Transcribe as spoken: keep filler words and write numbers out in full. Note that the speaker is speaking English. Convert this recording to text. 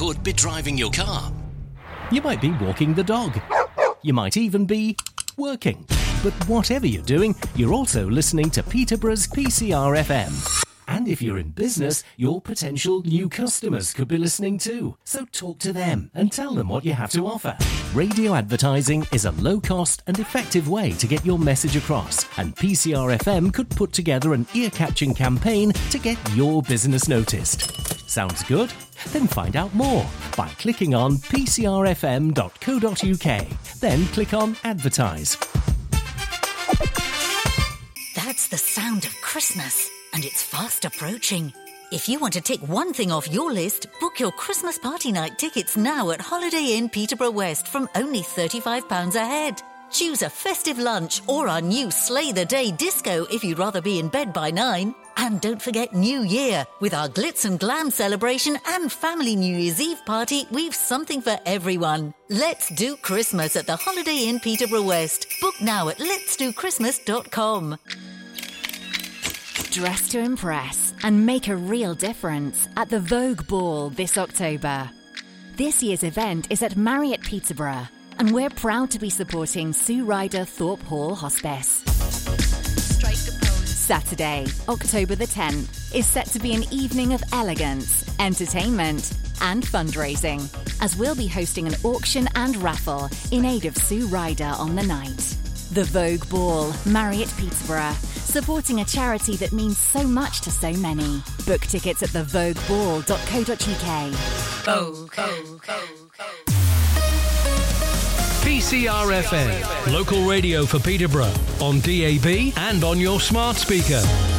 could be driving your car. You might be walking the dog. You might even be working. But whatever you're doing, you're also listening to Peterborough's P C R F M. And if you're in business, your potential new customers could be listening too. So talk to them and tell them what you have to offer. Radio advertising is a low-cost and effective way to get your message across. And P C R F M could put together an ear-catching campaign to get your business noticed. Sounds good? Then find out more by clicking on p c r f m dot co dot u k. Then click on Advertise. That's the sound of Christmas. And it's fast approaching. If you want to tick one thing off your list, book your Christmas party night tickets now at Holiday Inn Peterborough West from only thirty-five pounds a head. Choose a festive lunch or our new Slay the Day disco if you'd rather be in bed by nine. And don't forget New Year. With our glitz and glam celebration and family New Year's Eve party, we've something for everyone. Let's do Christmas at the Holiday Inn Peterborough West. Book now at lets do christmas dot com. Dress to impress and make a real difference at the Vogue Ball this October. This year's event is at Marriott Peterborough, and we're proud to be supporting Sue Ryder Thorpe Hall Hospice. Saturday, October the tenth, is set to be an evening of elegance, entertainment and fundraising, as we'll be hosting an auction and raffle in aid of Sue Ryder on the night. The Vogue Ball, Marriott Peterborough, supporting a charity that means so much to so many. Book tickets at the vogue ball dot co dot u k. Vogue, Vogue, Vogue. P C R F M, local radio for Peterborough, on D A B and on your smart speaker.